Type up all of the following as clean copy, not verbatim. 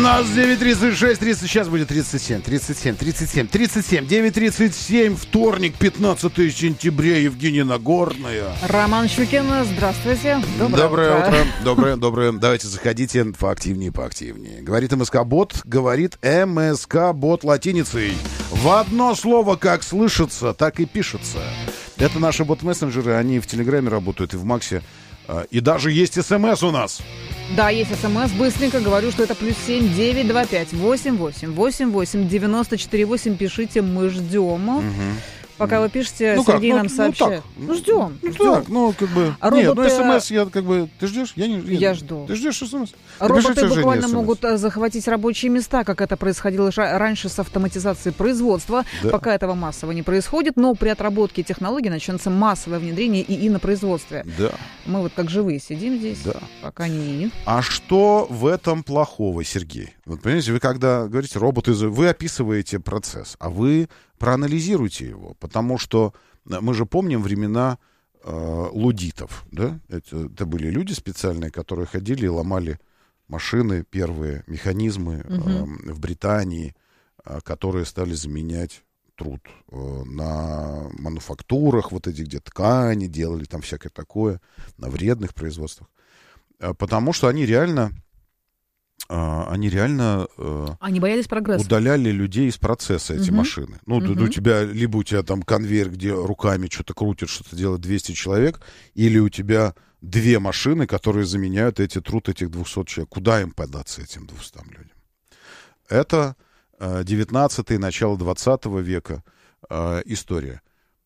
нас 9:36, 30, сейчас будет 37, 9:37, вторник, 15 сентября, Евгения Нагорная. Роман Щукин, здравствуйте. Доброе утро. Давайте заходите поактивнее. Говорит МСК-бот латиницей. В одно слово как слышится, так и пишется. Это наши бот-мессенджеры, они в Телеграме работают и в Максе. И даже есть СМС у нас. Да, есть СМС. Быстренько говорю, что это +7 925 88 88 94 8. Пишите, мы ждем. Пока вы пишете, Сергей нам сообщает. Ждем. СМС я Ты ждешь? Я жду. Ты ждешь СМС? Роботы буквально могут захватить рабочие места, как это происходило раньше с автоматизацией производства. Да. Пока этого массово не происходит, но при отработке технологий начнется массовое внедрение ИИ на производстве. Да. Мы вот как живые сидим здесь, пока не... А что в этом плохого, Сергей? Вот понимаете, вы когда говорите роботы, вы описываете процесс, а вы проанализируйте его, потому что мы же помним времена луддитов, да? Это были люди специальные, которые ходили и ломали машины, первые механизмы в Британии, которые стали заменять труд на мануфактурах, вот эти, где ткани делали, там всякое такое, на вредных производствах. Потому что они реально они боялись прогресса. Удаляли людей из процесса, эти машины. У тебя там конвейер, где руками что-то крутит, что-то делает 200 человек, или у тебя 2 машины, которые заменяют труд этих 200 человек. Куда им податься, этим 200 людям? Это 19-й, начало 20 века история.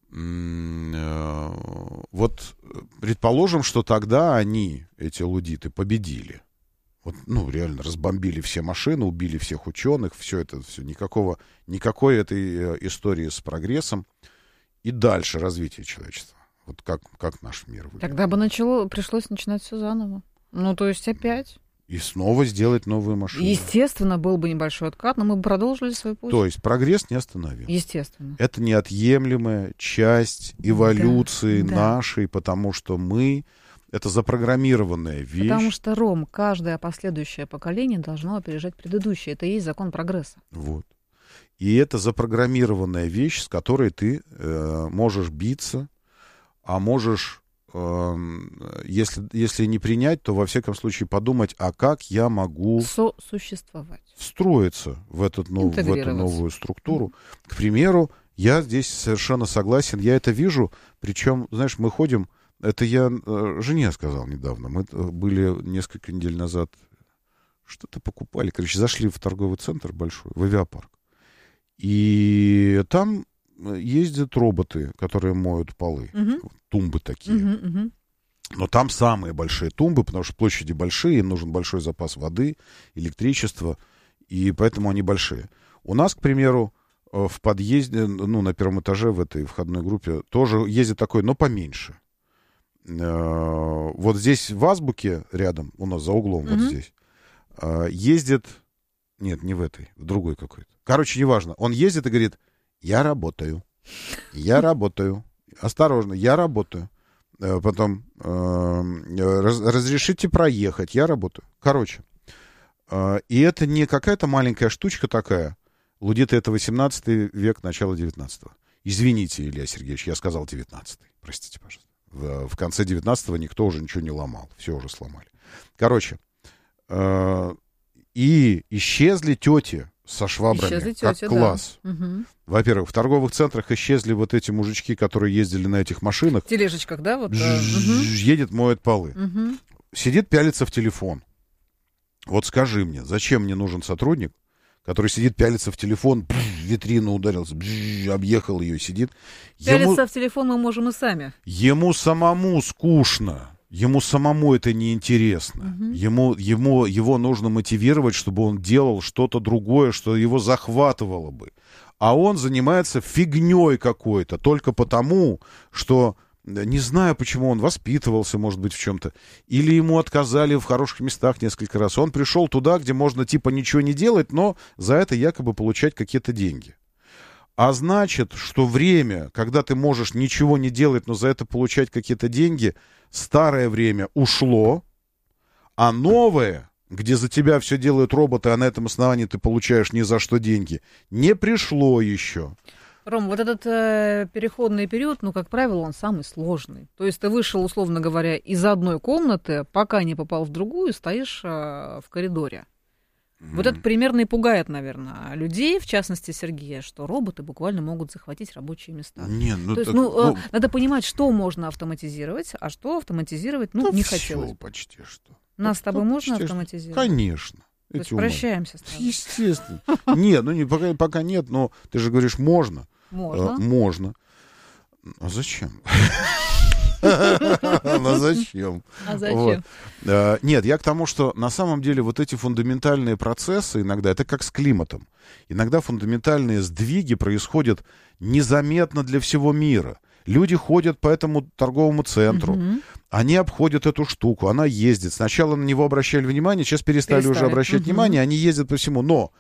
Вот предположим, что тогда они, эти луддиты, победили. Реально разбомбили все машины, убили всех ученых, все никакой этой истории с прогрессом и дальше развитие человечества. Вот как наш мир выглядит. Тогда бы пришлось начинать все заново. То есть опять. И снова сделать новые машины. Естественно, был бы небольшой откат, но мы бы продолжили свой путь. То есть прогресс не остановим. Естественно. Это неотъемлемая часть эволюции нашей, потому что мы... Это запрограммированная вещь. Потому что, Ром, каждое последующее поколение должно опережать предыдущее. Это и есть закон прогресса. Вот. И это запрограммированная вещь, с которой ты можешь биться, а можешь, если не принять, то во всяком случае подумать, а как я могу сосуществовать, встроиться в эту новую структуру. К примеру, я здесь совершенно согласен, я это вижу, причем, знаешь, мы ходим... Это я жене сказал недавно. Мы были несколько недель назад, что-то покупали. Зашли в торговый центр большой, в авиапарк. И там ездят роботы, которые моют полы. Тумбы такие. Но там самые большие тумбы, потому что площади большие, им нужен большой запас воды, электричества, и поэтому они большие. У нас, к примеру, в подъезде, на первом этаже в этой входной группе тоже ездит такой, но поменьше. Вот здесь в Азбуке рядом, у нас за углом, вот здесь, ездит... Нет, не в этой, в другой какой-то. Короче, неважно. Он ездит и говорит, я работаю. Осторожно, я работаю. Потом, разрешите проехать, я работаю. Короче. И это не какая-то маленькая штучка такая. Луддиты — это 18 век, начало 19-го. Извините, Илья Сергеевич, я сказал 19-й. Простите, пожалуйста. В конце 19-го никто уже ничего не ломал. Все уже сломали. Короче, и исчезли тети со швабрами, как класс. Угу. Во-первых, в торговых центрах исчезли вот эти мужички, которые ездили на этих машинах. В тележечках, да? Едет, моет полы. Сидит, пялится в телефон. Вот скажи мне, зачем мне нужен сотрудник, который сидит, пялится в телефон, витрину ударился, объехал ее, сидит. Пялиться в телефон мы можем и сами. Ему самому скучно. Ему самому это неинтересно. Его нужно мотивировать, чтобы он делал что-то другое, что его захватывало бы. А он занимается фигней какой-то, только потому, что... Не знаю, почему он воспитывался, может быть, в чем-то. Или ему отказали в хороших местах несколько раз. Он пришел туда, где можно типа ничего не делать, но за это якобы получать какие-то деньги. А значит, что время, когда ты можешь ничего не делать, но за это получать какие-то деньги, старое время ушло, а новое, где за тебя все делают роботы, а на этом основании ты получаешь ни за что деньги, не пришло еще. Ром, вот этот переходный период, как правило, он самый сложный. То есть ты вышел, условно говоря, из одной комнаты, пока не попал в другую, стоишь в коридоре. Вот это примерно и пугает, наверное, людей, в частности Сергея, что роботы буквально могут захватить рабочие места. То есть, надо понимать, что можно автоматизировать, а что автоматизировать, не хотелось. Почти что. Нас с тобой можно автоматизировать? Конечно. То есть прощаемся с тобой? Естественно. Нет, пока нет, но ты же говоришь, можно. Можно. Можно. А зачем? Ну зачем? А зачем? Нет, я к тому, что на самом деле вот эти фундаментальные процессы иногда, это как с климатом. Иногда фундаментальные сдвиги происходят незаметно для всего мира. Люди ходят по этому торговому центру, они обходят эту штуку, она ездит. Сначала на него обращали внимание, сейчас перестали уже обращать внимание, они ездят по всему. Но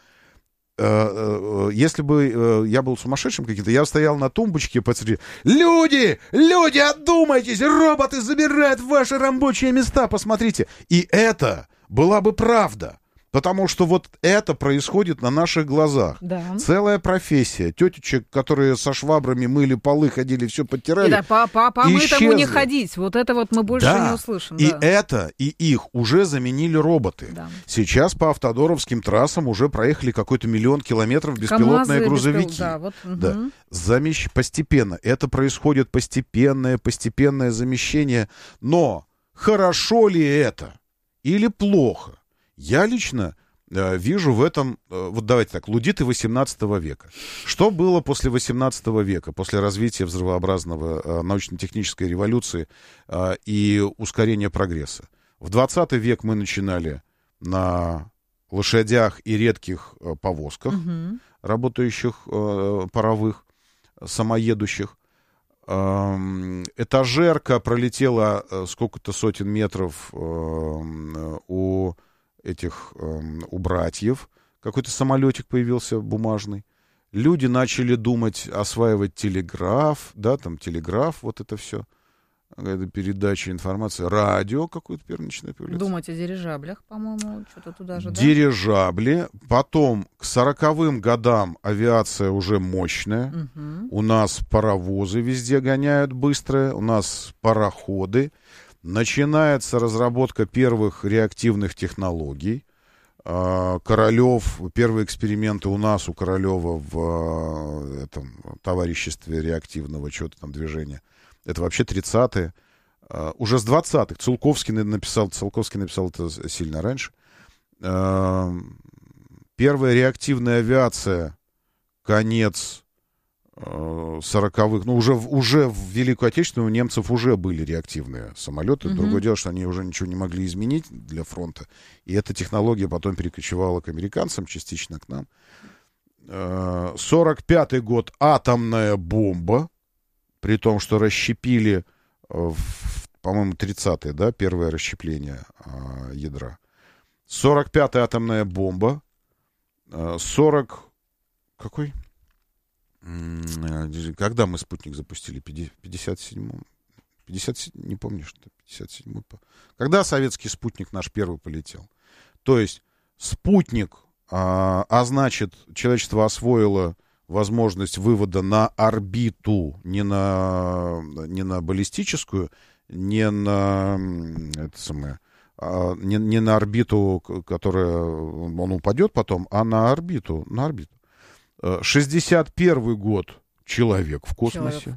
если бы я был сумасшедшим каким-то, я стоял на тумбочке посреди. Люди, одумайтесь, роботы забирают ваши рабочие места, посмотрите. И это была бы правда. Потому что вот это происходит на наших глазах. Да. Целая профессия. Тетечек, которые со швабрами мыли полы, ходили, все подтирали. Да, по мытому не ходить. Вот это вот мы больше не услышим. И это, и их уже заменили роботы. Да. Сейчас по автодоровским трассам уже проехали какой-то 1 000 000 километров беспилотные грузовики. Постепенно. Это происходит постепенное замещение. Но хорошо ли это или плохо? Я лично вижу в этом, вот давайте так, лудиты 18 века. Что было после 18 века, после развития взрывообразного научно-технической революции и ускорения прогресса? В 20 век мы начинали на лошадях и редких повозках, работающих паровых, самоедущих. Этажерка пролетела сколько-то сотен метров у братьев. Какой-то самолетик появился бумажный. Люди начали думать, осваивать телеграф, вот это все. Передача информации. Радио какое-то первое начинает появляться. Думать о дирижаблях, по-моему, что-то туда же, да? Дирижабли. Потом к 40-м годам авиация уже мощная. У нас паровозы везде гоняют быстрые. У нас пароходы. Начинается разработка первых реактивных технологий. Королев, первые эксперименты у нас, у Королева в этом товариществе реактивного чего-то там движения. Это вообще 30-е. Уже с 20-х. Циолковский написал это сильно раньше. Первая реактивная авиация, конец 40-х, уже в Великую Отечественную у немцев уже были реактивные самолеты. Другое дело, что они уже ничего не могли изменить для фронта. И эта технология потом перекочевала к американцам, частично к нам. 45-й год атомная бомба, при том, что расщепили, по-моему, 30-е, да, первое расщепление ядра. 45-я атомная бомба. Какой? Когда мы спутник запустили? 57-м? 57, не помню, что 57-й. Когда советский спутник наш первый полетел? То есть спутник, значит, человечество освоило возможность вывода на орбиту, не на баллистическую, не на орбиту, которая он упадет потом, а на орбиту. 61 год человек в космосе.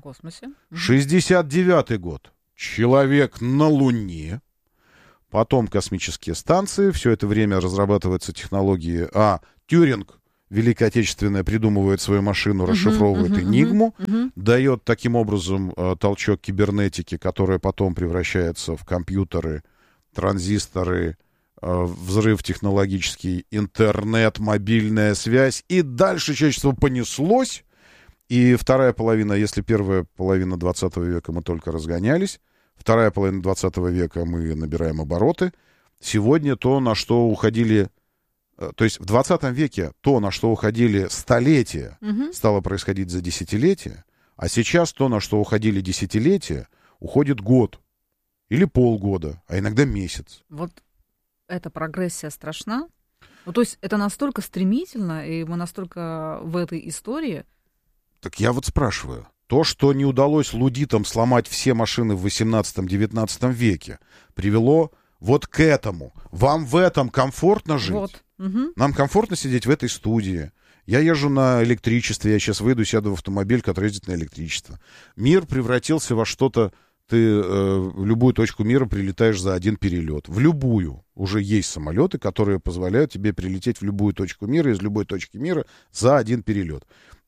69 год человек на Луне. Потом космические станции. Все это время разрабатываются технологии. Тьюринг, Великая Отечественная, придумывает свою машину, расшифровывает Энигму, дает таким образом толчок кибернетики, которая потом превращается в компьютеры, транзисторы, взрыв технологический, интернет, мобильная связь. И дальше человечество понеслось. И вторая половина, если первая половина 20 века мы только разгонялись, вторая половина 20 века мы набираем обороты. Сегодня то, на что уходили... То есть в 20 веке то, на что уходили столетия, стало происходить за десятилетия. А сейчас то, на что уходили десятилетия, уходит год. Или полгода, а иногда месяц. Вот эта прогрессия страшна? Ну, то есть это настолько стремительно, и мы настолько в этой истории... Так я вот спрашиваю. То, что не удалось лудитам сломать все машины в 18-19 веке, привело вот к этому. Вам в этом комфортно жить? Вот. Угу. Нам комфортно сидеть в этой студии. Я езжу на электричестве, я сейчас выйду, сяду в автомобиль, который ездит на электричество. Мир превратился во что-то... Ты в любую точку мира прилетаешь за один перелет. В любую. Уже есть самолеты, которые позволяют тебе прилететь в любую точку мира, из любой точки мира за один перелет.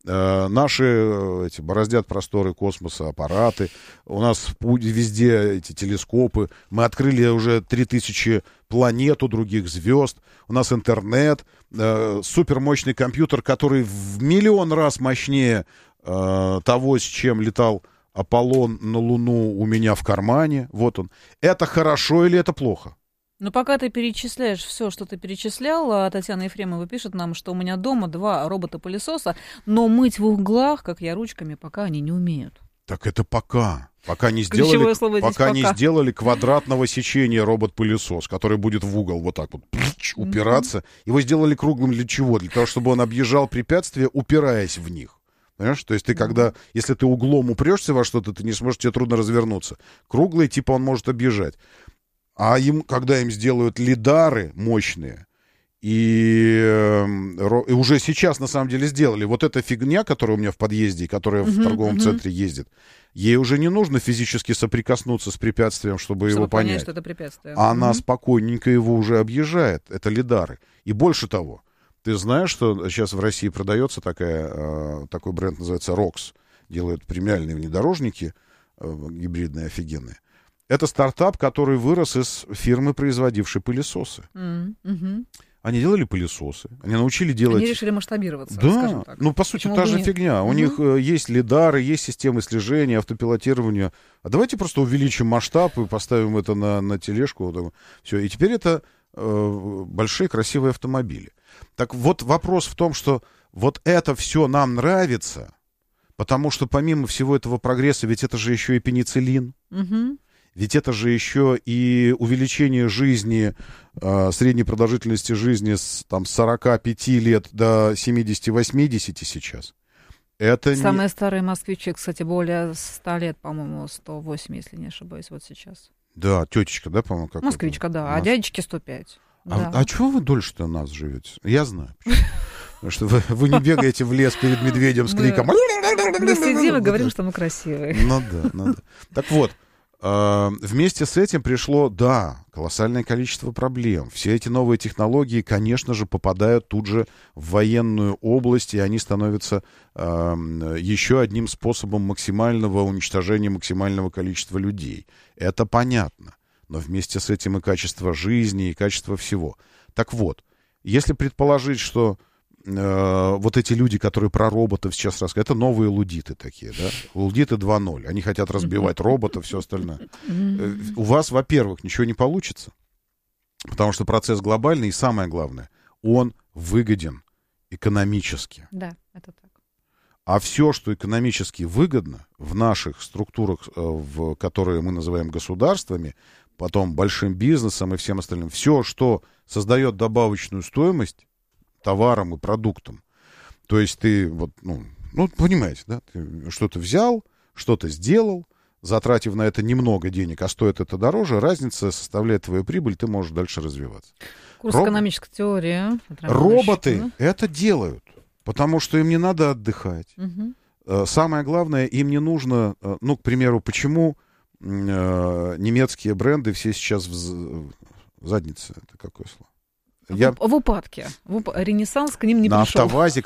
Наши бороздят просторы космоса аппараты. У нас везде эти телескопы. Мы открыли уже 3000 планет у других звезд. У нас интернет. Супермощный компьютер, который в миллион раз мощнее того, с чем летал Аполлон на Луну, у меня в кармане. Вот он. Это хорошо или это плохо? Ну, пока ты перечисляешь все, что ты перечислял, Татьяна Ефремова пишет нам, что у меня дома 2 робота-пылесоса, но мыть в углах, как я, ручками, пока они не умеют. Так это пока. Пока не сделали квадратного сечения робот-пылесос, который будет в угол вот так вот упираться. Его сделали круглым для чего? Для того, чтобы он объезжал препятствия, упираясь в них. Понимаешь? То есть ты если ты углом упрешься во что-то, ты не сможешь, тебе трудно развернуться. Круглый, типа, он может объезжать. А когда им сделают лидары мощные, и уже сейчас, на самом деле, сделали, вот эта фигня, которая у меня в подъезде, которая в торговом центре ездит, ей уже не нужно физически соприкоснуться с препятствием, чтобы его понять. Что это препятствие. Она спокойненько его уже объезжает. Это лидары. И больше того, ты знаешь, что сейчас в России продается такой бренд, называется ROX. Делают премиальные внедорожники, гибридные, офигенные. Это стартап, который вырос из фирмы, производившей пылесосы. Они делали пылесосы, они научили делать... Они решили масштабироваться, да, скажем так. Ну, по сути, та же фигня. У них есть лидары, есть системы слежения, автопилотирования. А давайте просто увеличим масштаб и поставим это на тележку. Все. И теперь это большие красивые автомобили. Так вот, вопрос в том, что вот это все нам нравится, потому что помимо всего этого прогресса, ведь это же еще и пенициллин. Ведь это же еще и увеличение жизни, средней продолжительности жизни с 45 лет до 70-80 сейчас. Это самые старые москвичи, кстати, более 100 лет, по-моему, 108, если не ошибаюсь, вот сейчас. Да, тетечка, да, по-моему, как москвичка, да, а дядечке 105. А чего вы дольше-то нас живете? Я знаю. Потому что вы не бегаете в лес перед медведем с криком. Мы сидим и говорим, что мы красивые. Ну да. Так вот. Вместе с этим пришло, колоссальное количество проблем. Все эти новые технологии, конечно же, попадают тут же в военную область, и они становятся еще одним способом максимального уничтожения максимального количества людей. Это понятно. Но вместе с этим и качество жизни, и качество всего. Так вот, если предположить, что вот эти люди, которые про роботов сейчас рассказывают, это новые лудиты такие, да? Лудиты 2.0. Они хотят разбивать роботов, все остальное. У вас, во-первых, ничего не получится, потому что процесс глобальный, и самое главное, он выгоден экономически. Да, это так. А все, что экономически выгодно в наших структурах, которые мы называем государствами, потом большим бизнесом и всем остальным, все, что создает добавочную стоимость товарам и продуктам. То есть ты понимаете, да, ты что-то взял, что-то сделал, затратив на это немного денег, а стоит это дороже, разница составляет твою прибыль, ты можешь дальше развиваться. Курс экономической теории. Роботы это делают, потому что им не надо отдыхать. Самое главное, им не нужно, к примеру, почему немецкие бренды все сейчас в заднице, это какое слово? В упадке. Ренессанс к ним не пришел. На АвтоВАЗе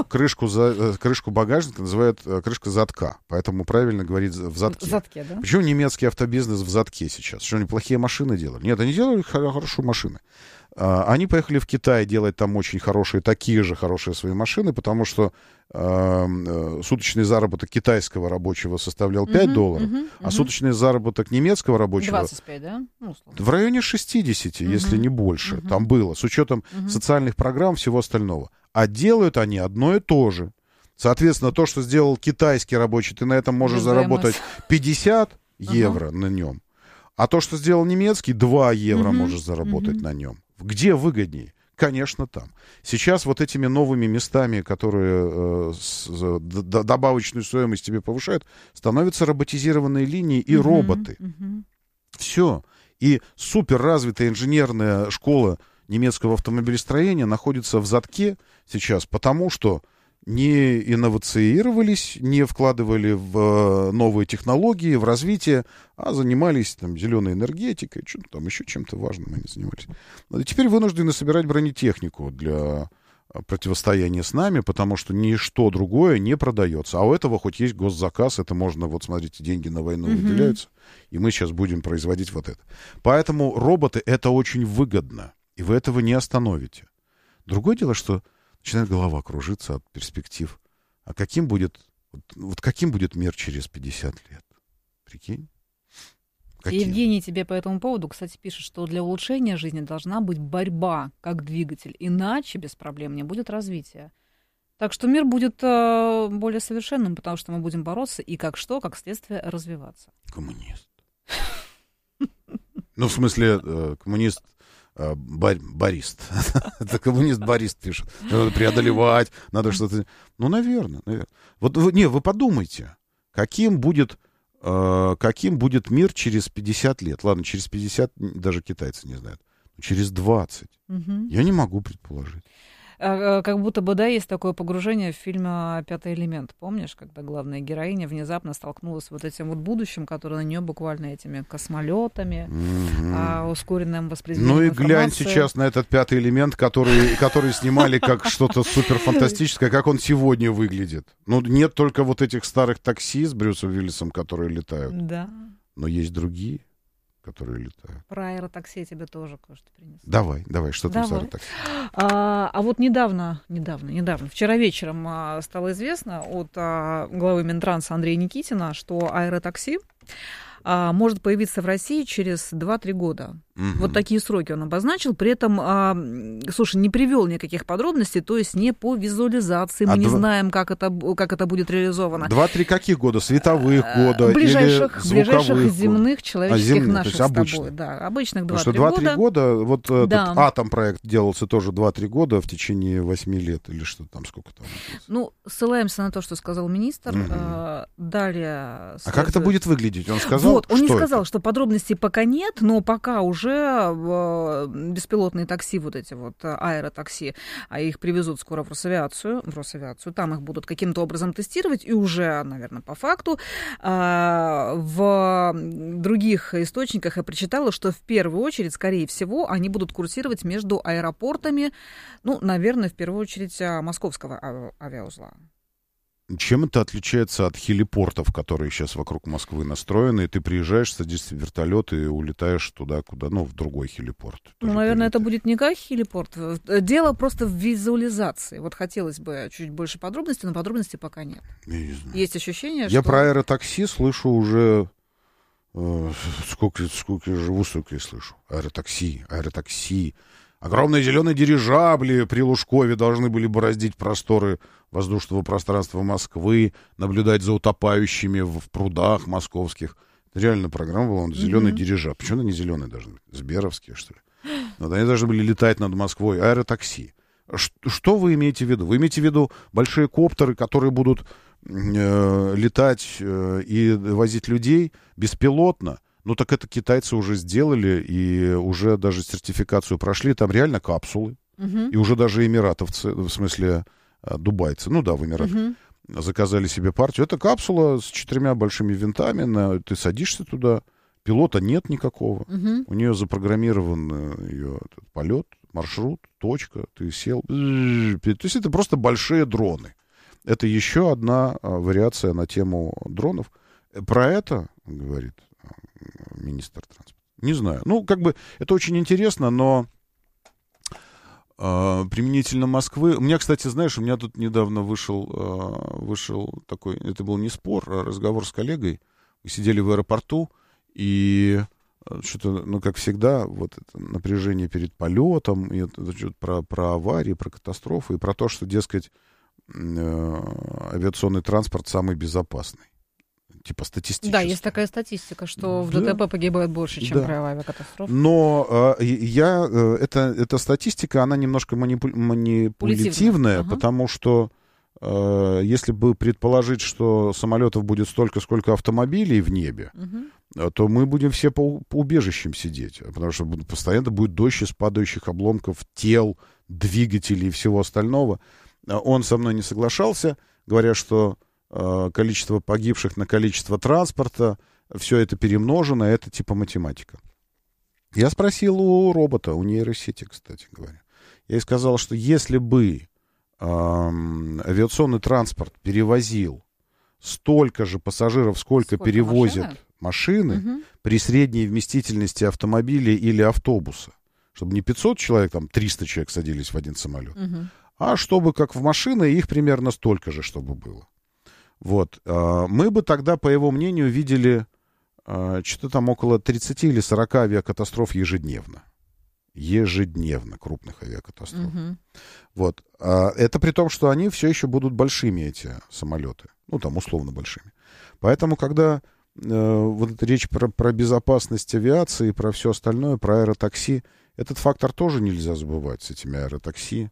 крышку багажника называют крышка задка. Поэтому правильно говорить в задке. В задке, да? Почему немецкий автобизнес в задке сейчас? Что они плохие машины делали? Нет, они делали хорошие машины. Они поехали в Китай делать там очень такие же хорошие свои машины, потому что суточный заработок китайского рабочего составлял $5, а суточный заработок немецкого рабочего 25, да? В районе 60, если не больше. Там было, с учетом социальных программ, всего остального. А делают они одно и то же. Соответственно, то, что сделал китайский рабочий, ты на этом можешь заработать 50 евро на нем. А то, что сделал немецкий, 2 евро можешь заработать на нем. Где выгоднее? Конечно, там. Сейчас вот этими новыми местами, которые добавочную стоимость тебе повышают, становятся роботизированные линии и роботы. Все. И суперразвитая инженерная школа немецкого автомобилестроения находится в задке сейчас, потому что не инновациировались, не вкладывали в новые технологии, в развитие, а занимались там зеленой энергетикой, что-то там еще чем-то важным они занимались. И теперь вынуждены собирать бронетехнику для противостояния с нами, потому что ничто другое не продается. А у этого хоть есть госзаказ, это можно, вот смотрите, деньги на войну выделяются, и мы сейчас будем производить вот это. Поэтому роботы — это очень выгодно, и вы этого не остановите. Другое дело, что начинает голова кружиться от перспектив. А каким будет, каким будет мир через 50 лет? Прикинь? Евгений тебе по этому поводу, кстати, пишет, что для улучшения жизни должна быть борьба как двигатель. Иначе без проблем не будет развития. Так что мир будет более совершенным, потому что мы будем бороться и как следствие развиваться. Коммунист. Ну, в смысле, коммунист... Борист. Это коммунист-борист пишет. Надо преодолевать, надо что-то... Ну, наверное. Вот вы подумайте, каким будет мир через 50 лет. Ладно, через 50 даже китайцы не знают. Через 20. Я не могу предположить. Как будто бы, да, есть такое погружение в фильм «Пятый элемент». Помнишь, когда главная героиня внезапно столкнулась с вот этим вот будущим, которое на нее буквально этими космолетами, ускоренным восприятием информации. Ну и глянь сейчас на этот «Пятый элемент», который снимали как что-то суперфантастическое, как он сегодня выглядит. Ну, нет только вот этих старых такси с Брюсом Уиллисом, которые летают. Да. Но есть другие, которые летают. Про аэротакси я тебе тоже кое-что принесу. Давай, что там с аэротакси? А вот недавно, вчера вечером стало известно от главы Минтранса Андрея Никитина, что аэротакси может появиться в России через 2-3 года. Вот такие сроки он обозначил. При этом, не привел никаких подробностей, то есть не по визуализации. Мы не знаем, как это будет реализовано. 2-3 каких года? Световых года? Ближайших земных, человеческих, земных, наших с тобой. Да, обычных 2-3 года. Потому что 2-3 года, вот этот атом-проект делался тоже 2-3 года в течение 8 лет, или что там, сколько там? Ну, ссылаемся на то, что сказал министр. Далее... А как это будет выглядеть? Он сказал, вот, он не сказал, что подробностей пока нет, но пока уже беспилотные такси, вот эти вот аэротакси, а их привезут скоро в Росавиацию, там их будут каким-то образом тестировать, и уже, наверное, по факту. В других источниках я прочитала, что в первую очередь, скорее всего, они будут курсировать между аэропортами, наверное, в первую очередь московского авиаузла. Чем это отличается от хелипортов, которые сейчас вокруг Москвы настроены, и ты приезжаешь, садишься в вертолет и улетаешь туда, куда, в другой хелипорт? Наверное, это будет не как хелипорт. Дело просто в визуализации. Вот хотелось бы чуть больше подробностей, но подробностей пока нет. Есть ощущение, что... Я про аэротакси слышу уже... Сколько я живу, столько я слышу. Аэротакси. Огромные зеленые дирижабли при Лужкове должны были бороздить просторы воздушного пространства Москвы, наблюдать за утопающими в прудах московских. Это реально программа была, зеленый дирижабль. Почему они не зеленые должны быть? Сберовские, что ли? Вот они должны были летать над Москвой. Аэротакси. Что вы имеете в виду? Вы имеете в виду большие коптеры, которые будут летать и возить людей беспилотно? Ну, так это китайцы уже сделали, и уже даже сертификацию прошли. Там реально капсулы. И уже даже эмиратовцы, в смысле дубайцы, в Эмиратах, заказали себе партию. Это капсула с 4 большими винтами. Ты садишься туда, пилота нет никакого. У нее запрограммирован ее полет, маршрут, точка. Ты сел. То есть это просто большие дроны. Это еще одна вариация на тему дронов. Про это, говорит министр транспорта. Не знаю. Это очень интересно, но применительно Москвы... У меня, кстати, знаешь, тут недавно вышел такой... Это был не спор, а разговор с коллегой. Мы сидели в аэропорту, и что-то, как всегда, вот это напряжение перед полетом, и это что-то про аварии, про катастрофы, и про то, что, дескать, авиационный транспорт самый безопасный. типа статистически. Да, есть такая статистика, что в ДТП погибает больше, чем при авиакатастрофе. Но эта статистика, она немножко манипулятивная, потому что если бы предположить, что самолетов будет столько, сколько автомобилей в небе, то мы будем все по убежищам сидеть, потому что постоянно будет дождь из падающих обломков тел, двигателей и всего остального. Он со мной не соглашался, говоря, что количество погибших на количество транспорта, все это перемножено, это типа математика. Я спросил у робота, у нейросети, кстати говоря. Я ей сказал, что если бы авиационный транспорт перевозил столько же пассажиров, сколько перевозят машины при средней вместительности автомобиля или автобуса, чтобы не 500 человек, там 300 человек садились в один самолет, а чтобы, как в машины, их примерно столько же, чтобы было. Вот. Мы бы тогда, по его мнению, видели что-то там около 30 или 40 авиакатастроф ежедневно. Ежедневно крупных авиакатастроф. Вот. Это при том, что они все еще будут большими, эти самолеты. Ну, там, условно большими. Поэтому, когда вот эта речь про безопасность авиации, про все остальное, про аэротакси, этот фактор тоже нельзя забывать с этими аэротакси.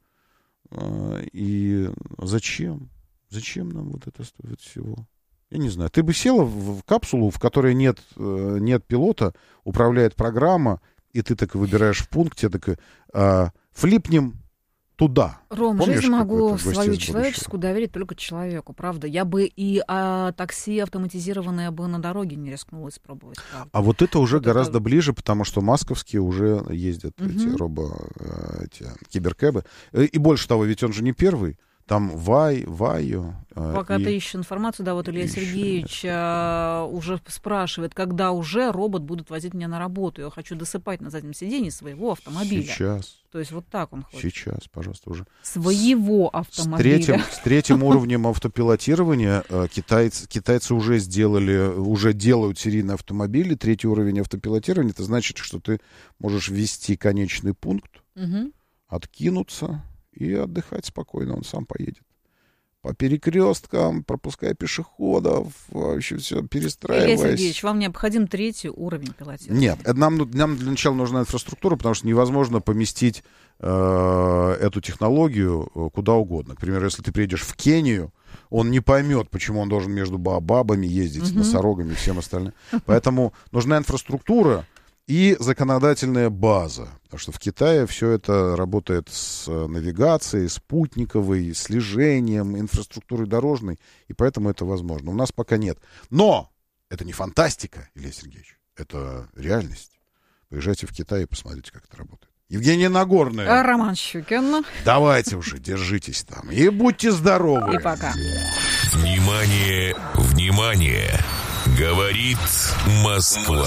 И зачем? Зачем нам вот это стоит всего? Я не знаю. Ты бы села в капсулу, в которой нет пилота, управляет программа, и ты так выбираешь в пункте, так флипнем туда. Ром, жизнь могу свою человеческую доверить только человеку, правда. Я бы и такси автоматизированное бы на дороге не рискнула испробовать. Правда. А вот это уже гораздо ближе, потому что масковские уже ездят эти киберкэбы. И больше того, ведь он же не первый. Там Вайо. Пока ты ищешь информацию, да, вот Илья Сергеевич уже спрашивает, когда уже робот будет возить меня на работу. Я хочу досыпать на заднем сиденье своего автомобиля. Сейчас. То есть вот так он хочет. Сейчас, пожалуйста, уже. Своего автомобиля. С третьим уровнем автопилотирования китайцы уже делают серийные автомобили. Третий уровень автопилотирования, это значит, что ты можешь ввести конечный пункт, откинуться и отдыхать спокойно, он сам поедет. По перекресткам, пропуская пешеходов, вообще все, перестраиваясь. Илья Сергеевич, вам необходим третий уровень пилотирования? Нет, нам для начала нужна инфраструктура, потому что невозможно поместить эту технологию куда угодно. К примеру, если ты приедешь в Кению, он не поймет, почему он должен между баобабами ездить, носорогами и всем остальным. Поэтому нужна инфраструктура и законодательная база. Потому что в Китае все это работает с навигацией, спутниковой, слежением, инфраструктурой дорожной, и поэтому это возможно. У нас пока нет. Но это не фантастика, Илья Сергеевич, это реальность. Поезжайте в Китай и посмотрите, как это работает. Евгения Нагорная. Роман Щукин. Давайте уже, держитесь там. И будьте здоровы. И пока. Внимание, внимание! Говорит Москва.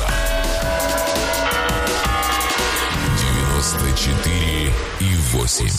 94,8.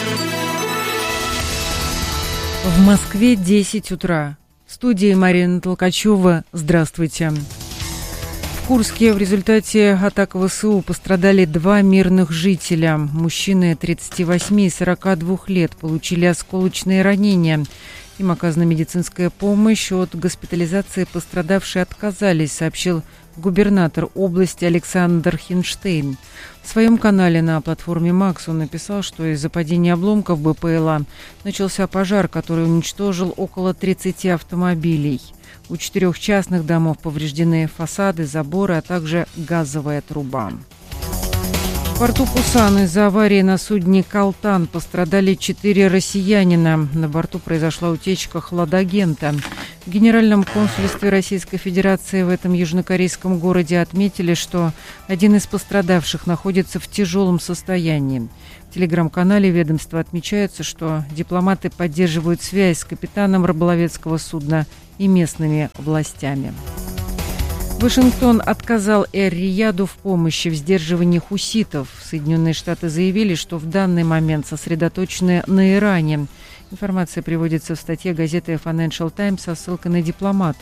В Москве 10 утра. В студии Марина Толкачева. Здравствуйте. В Курске в результате атак ВСУ пострадали 2 мирных жителя. Мужчины 38 и 42 лет получили осколочные ранения. Им оказана медицинская помощь. От госпитализации пострадавшие отказались, сообщил губернатор области Александр Хинштейн. В своем канале на платформе Макс он написал, что из-за падения обломков БПЛА начался пожар, который уничтожил около 30 автомобилей. У 4 частных домов повреждены фасады, заборы, а также газовая труба. В порту Пусан из-за аварии на судне «Калтан» пострадали 4 россиянина. На борту произошла утечка хладагента. В Генеральном консульстве Российской Федерации в этом южнокорейском городе отметили, что один из пострадавших находится в тяжелом состоянии. В телеграм-канале ведомства отмечается, что дипломаты поддерживают связь с капитаном рыболовецкого судна и местными властями. Вашингтон отказал Эр-Рияду в помощи в сдерживании хуситов. Соединенные Штаты заявили, что в данный момент сосредоточены на Иране. Информация приводится в статье газеты Financial Times со ссылкой на дипломатов.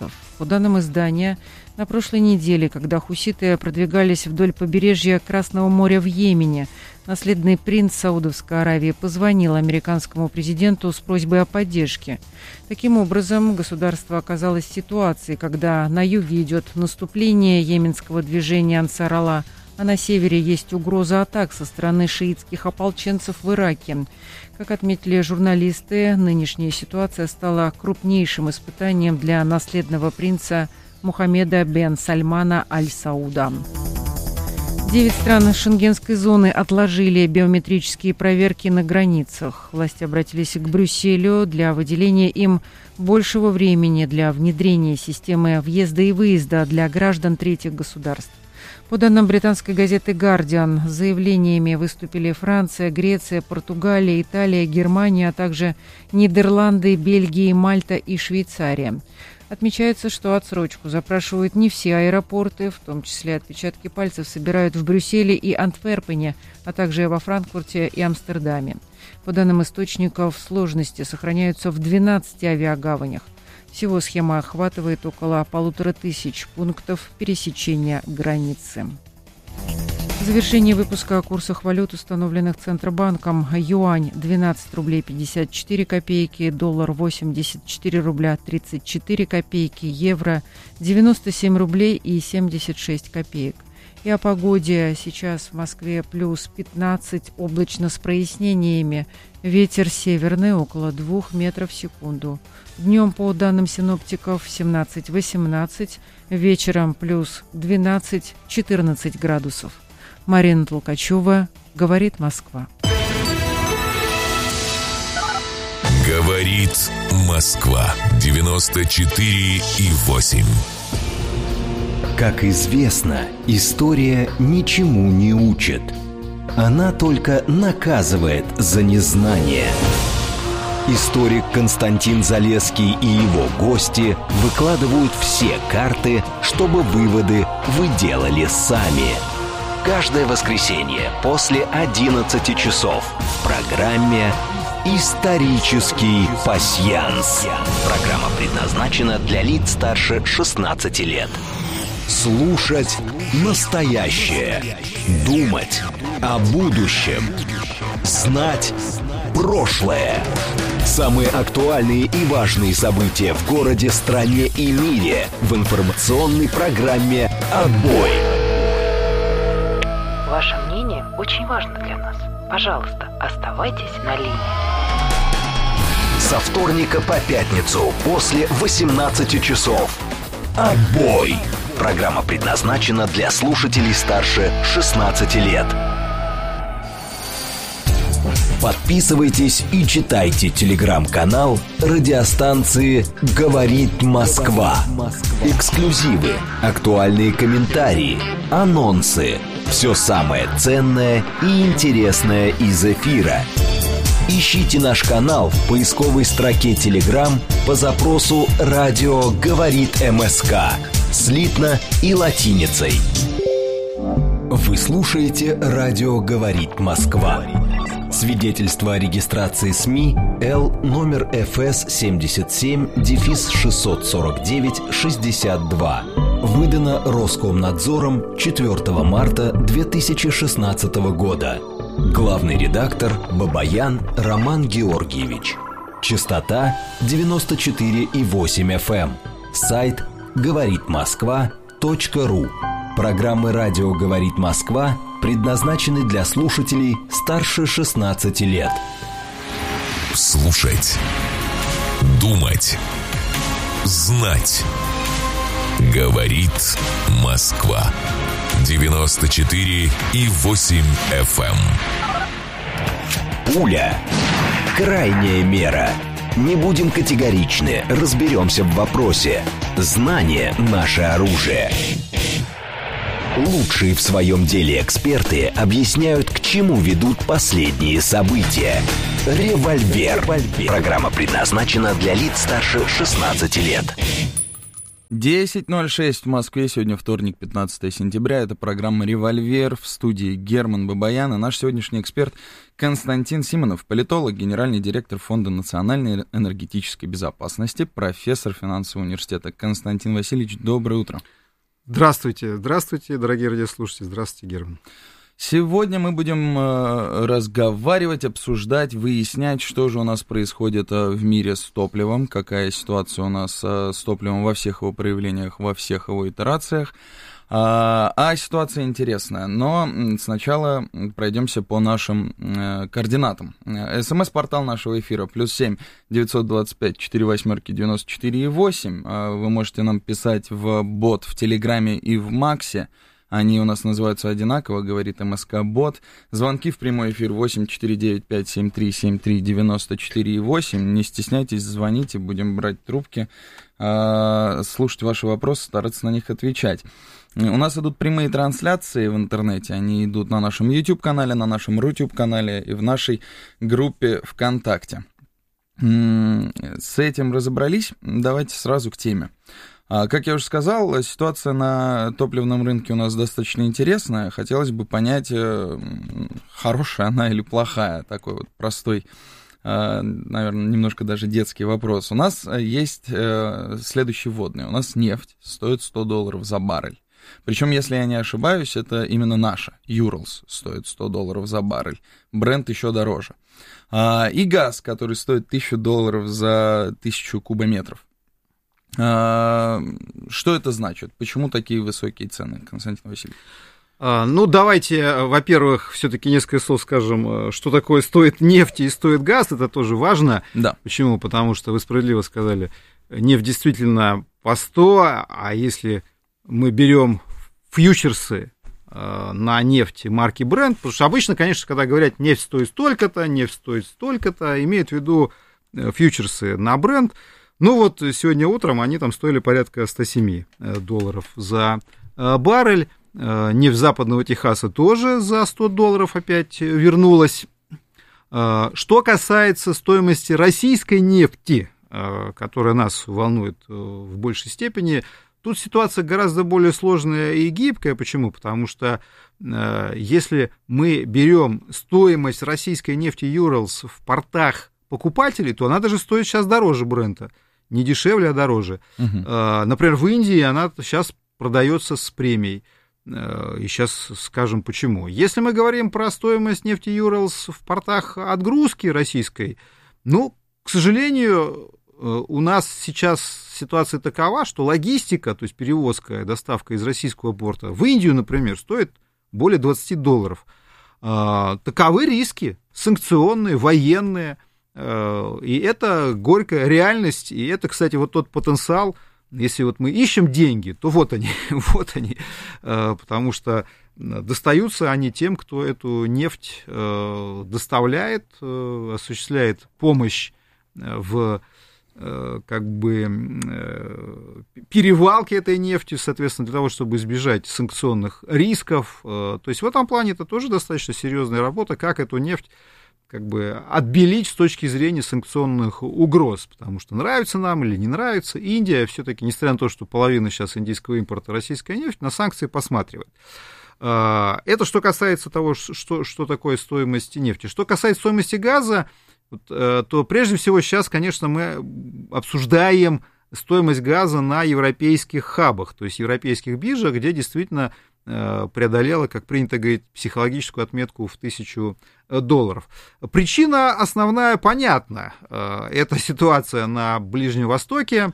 По данным издания, на прошлой неделе, когда хуситы продвигались вдоль побережья Красного моря в Йемене, наследный принц Саудовской Аравии позвонил американскому президенту с просьбой о поддержке. Таким образом, государство оказалось в ситуации, когда на юге идет наступление йеменского движения Ансар Аллах, а на севере есть угроза атак со стороны шиитских ополченцев в Ираке. Как отметили журналисты, нынешняя ситуация стала крупнейшим испытанием для наследного принца Мухаммеда бен Сальмана Аль-Сауда. 9 стран шенгенской зоны отложили биометрические проверки на границах. Власти обратились к Брюсселю для выделения им большего времени для внедрения системы въезда и выезда для граждан третьих государств. По данным британской газеты «Гардиан», с заявлениями выступили Франция, Греция, Португалия, Италия, Германия, а также Нидерланды, Бельгия, Мальта и Швейцария. Отмечается, что отсрочку запрашивают не все аэропорты, в том числе отпечатки пальцев собирают в Брюсселе и Антверпене, а также во Франкфурте и Амстердаме. По данным источников, сложности сохраняются в 12 авиагаванях. Всего схема охватывает около 1500 пунктов пересечения границы. В завершении выпуска о курсах валют, установленных Центробанком. Юань 12 рублей 54 копейки, доллар 84 рубля 34 копейки, евро 97 рублей и 76 копеек. И о погоде. Сейчас в Москве плюс 15, облачно с прояснениями. Ветер северный около 2 метров в секунду. Днем, по данным синоптиков, 17-18, вечером плюс 12-14 градусов. Марина Толкачева, «Говорит Москва». «Говорит Москва», 94,8. Как известно, история ничему не учит. Она только наказывает за незнание. Историк Константин Залесский и его гости выкладывают все карты, чтобы выводы вы делали сами. Каждое воскресенье после 11 часов в программе «Исторический пасьянс». Программа предназначена для лиц старше 16 лет. Слушать настоящее. Думать о будущем. Знать прошлое. Самые актуальные и важные события в городе, стране и мире в информационной программе «Отбой». Ваше мнение очень важно для нас. Пожалуйста, оставайтесь на линии. Со вторника по пятницу после 18 часов. «Отбой». Программа предназначена для слушателей старше 16 лет. Подписывайтесь и читайте телеграм-канал радиостанции «Говорит Москва». Эксклюзивы, актуальные комментарии, анонсы. Все самое ценное и интересное из эфира. Ищите наш канал в поисковой строке Telegram по запросу «Радио говорит МСК» слитно и латиницей. Вы слушаете «Радио говорит Москва». Свидетельство о регистрации СМИ Л номер ФС 77-649-62. Выдано Роскомнадзором 4 марта 2016 года. Главный редактор Бабаян Роман Георгиевич. Частота 94,8 FM. Сайт говоритмосква.ру. Программы «Радио говорит Москва» предназначены для слушателей старше 16 лет. Слушать. Думать. Знать. Говорит Москва. 94,8 FM. Пуля. Крайняя мера. Не будем категоричны, разберемся в вопросе. Знание – наше оружие. Лучшие в своем деле эксперты объясняют, к чему ведут последние события. «Револьвер». Программа предназначена для лиц старше 16 лет. 10:06 в Москве, сегодня вторник, 15 сентября, это программа «Револьвер», в студии Герман Бабаян, и наш сегодняшний эксперт Константин Симонов, политолог, генеральный директор Фонда национальной энергетической безопасности, профессор финансового университета. Константин Васильевич, доброе утро. Здравствуйте, дорогие радиослушатели, здравствуйте, Герман. Сегодня мы будем разговаривать, обсуждать, выяснять, что же у нас происходит в мире с топливом, какая ситуация у нас с топливом во всех его проявлениях, во всех его итерациях. А ситуация интересная, но сначала пройдемся по нашим координатам. СМС-портал нашего эфира +7 925 48 94 8. Вы можете нам писать в бот в Телеграме и в Максе. Они у нас называются одинаково, говорит МСК-бот. Звонки в прямой эфир 8495-7373-94-8. Не стесняйтесь, звоните, будем брать трубки, слушать ваши вопросы, стараться на них отвечать. У нас идут прямые трансляции в интернете, они идут на нашем YouTube-канале, на нашем Рутюб-канале и в нашей группе ВКонтакте. С этим разобрались, давайте сразу к теме. Как я уже сказал, ситуация на топливном рынке у нас достаточно интересная. Хотелось бы понять, хорошая она или плохая. Такой вот простой, наверное, немножко даже детский вопрос. У нас есть следующий вводный. У нас нефть стоит $100 за баррель. Причем, если я не ошибаюсь, это именно наша. Urals стоит $100 за баррель. Brent еще дороже. И газ, который стоит $1000 за 1000 кубометров. Что это значит? Почему такие высокие цены, Константин Васильевич? Ну, давайте, во-первых, все-таки несколько слов скажем, что такое стоит нефть и стоит газ, это тоже важно. Да. Почему? Потому что вы справедливо сказали, нефть действительно по 100, а если мы берем фьючерсы на нефть марки Brent, потому что обычно, конечно, когда говорят нефть стоит столько-то, нефть стоит столько-то, имеют в виду фьючерсы на Brent. Ну вот сегодня утром они там стоили порядка $107 за баррель. Нефть западного Техаса тоже за $100 опять вернулась. Что касается стоимости российской нефти, которая нас волнует в большей степени, тут ситуация гораздо более сложная и гибкая. Почему? Потому что если мы берем стоимость российской нефти Urals в портах покупателей, то она даже стоит сейчас дороже Брента. Не дешевле, а дороже. Например, в Индии она сейчас продается с премией. И сейчас скажем почему. Если мы говорим про стоимость нефти Urals в портах отгрузки российской, ну, к сожалению, у нас сейчас ситуация такова, что логистика, то есть перевозка, доставка из российского порта в Индию, например, стоит более $20. Таковы риски санкционные, военные. И это горькая реальность, и это, кстати, вот тот потенциал, если вот мы ищем деньги, то вот они, потому что достаются они тем, кто эту нефть доставляет, осуществляет помощь в как бы перевалке этой нефти, соответственно, для того, чтобы избежать санкционных рисков. То есть в этом плане это тоже достаточно серьезная работа, как эту нефть как бы отбелить с точки зрения санкционных угроз, потому что нравится нам или не нравится, Индия все-таки, несмотря на то, что половина сейчас индийского импорта российская нефть, на санкции посматривает. Это что касается того, что такое стоимость нефти. Что касается стоимости газа, то прежде всего сейчас, конечно, мы обсуждаем стоимость газа на европейских хабах, то есть европейских биржах, где действительно преодолела, как принято говорить, психологическую отметку в $1000. Причина основная понятна. Это ситуация на Ближнем Востоке.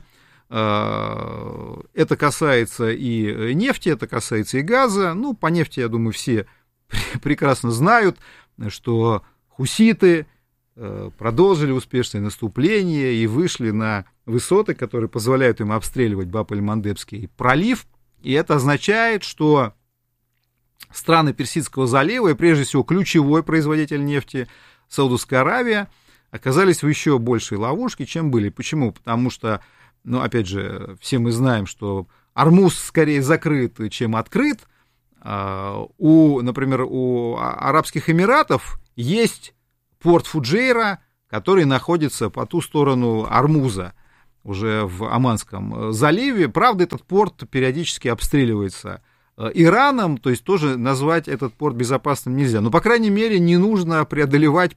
Это касается и нефти, это касается и газа. Ну, по нефти, я думаю, все прекрасно знают, что хуситы продолжили успешное наступление и вышли на высоты, которые позволяют им обстреливать Баб-эль-Мандебский пролив. И это означает, что страны Персидского залива, и прежде всего ключевой производитель нефти Саудовская Аравия, оказались в еще большей ловушке, чем были. Почему? Потому что, ну, опять же, все мы знаем, что Ормуз скорее закрыт, чем открыт. Например, у Арабских Эмиратов есть порт Фуджейра, который находится по ту сторону Ормуза. уже в Оманском заливе. Правда, этот порт периодически обстреливается Ираном, то есть тоже назвать этот порт безопасным нельзя. Но, по крайней мере, не нужно преодолевать